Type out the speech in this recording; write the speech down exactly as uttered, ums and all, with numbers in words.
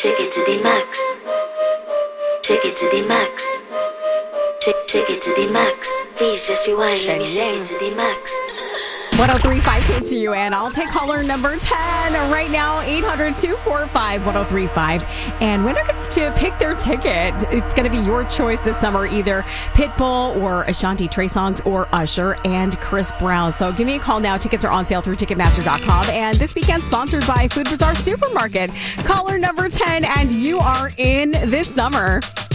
Take it to the max. Take it to the max. Take, take it to the max. Please just rewind. Let me take it to the max. one oh three point five K T U N. I'll take caller number ten right now, eight hundred, two four five, one oh three five. And winner gets to pick their ticket. It's going to be your choice this summer, either Pitbull or Ashanti, Trey Songz or Usher and Chris Brown. So give me a call now. Tickets are on sale through Ticketmaster dot com. And this weekend sponsored by Food Bazaar Supermarket. Caller number ten, and you are in this summer.